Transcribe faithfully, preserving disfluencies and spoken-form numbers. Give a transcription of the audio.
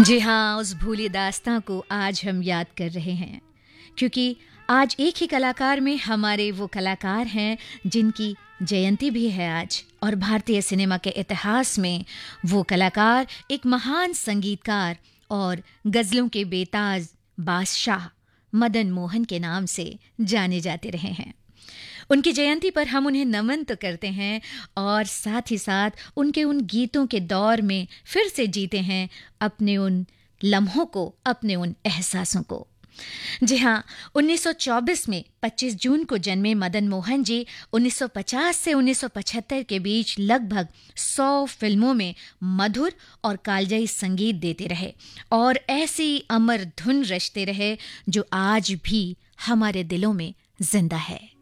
जी हाँ, उस भूली दास्तां को आज हम याद कर रहे हैं, क्योंकि आज एक ही कलाकार में हमारे वो कलाकार हैं जिनकी जयंती भी है आज। और भारतीय सिनेमा के इतिहास में वो कलाकार एक महान संगीतकार और गज़लों के बेताज बादशाह मदन मोहन के नाम से जाने जाते रहे हैं। उनकी जयंती पर हम उन्हें नमन तो करते हैं और साथ ही साथ उनके उन गीतों के दौर में फिर से जीते हैं अपने उन लम्हों को, अपने उन एहसासों को। जी हाँ, उन्नीस सौ चौबीस में पच्चीस जून को जन्मे मदन मोहन जी उन्नीस सौ पचास से उन्नीस सौ पचहत्तर के बीच लगभग सौ फिल्मों में मधुर और कालजयी संगीत देते रहे और ऐसी अमर धुन रचते रहे जो आज भी हमारे दिलों में जिंदा है।